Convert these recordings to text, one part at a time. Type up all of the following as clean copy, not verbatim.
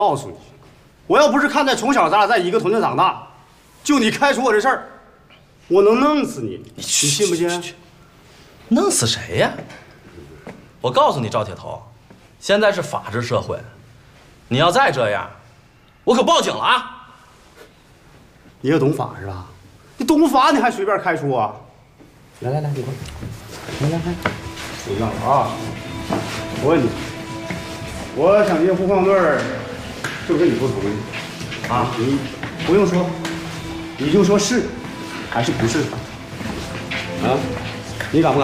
告诉你，我要不是看在从小咱俩在一个屯子长大，就你开除我这事儿，我能弄死你，你信不信？ 弄死谁呀？我告诉你，赵铁头，现在是法治社会，你要再这样，我可报警了啊！ 你也懂法是吧？你懂法你还随便开除啊？来，你过来，来，睡觉了啊！我问你，我想进护矿队，是不是你不同意？啊，你不用说，你就说是还是不是？啊，你敢不敢？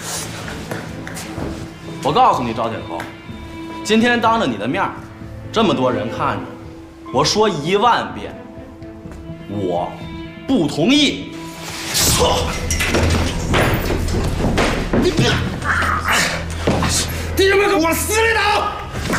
我告诉你，赵铁头，今天当着你的面，这么多人看着，我说10000遍，我不同意。你别！弟兄们，往死里打！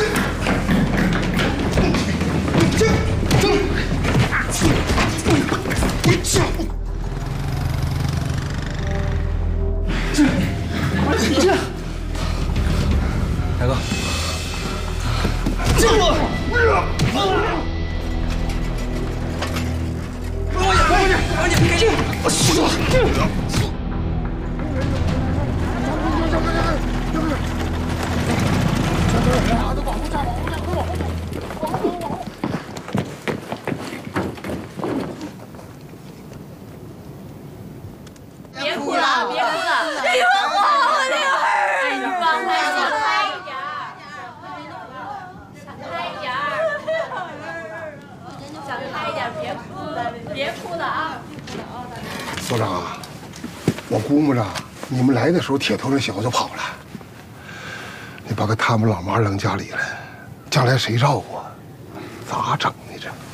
大哥， 别哭了，别哭了！哎呦，我的儿！你放开，想开一点儿，想开一点儿，想开一点，别哭了，别哭了啊！ 所长啊，我估摸着你们来的时候，铁头那小子跑了。你把他们老妈扔家里了，将来谁照顾啊？咋整呢？这。